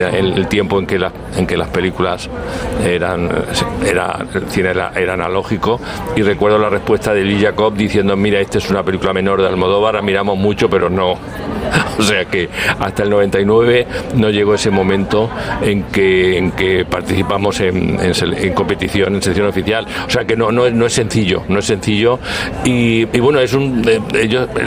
el tiempo en que las películas el cine era analógico, y recuerdo la respuesta de Lee Jacob diciendo: mira, esta es una película menor de Almodóvar, admiramos mucho, pero no. O sea que hasta el 99 no llegó ese momento en que participamos en competición, en sección oficial. O sea que no es sencillo, y bueno,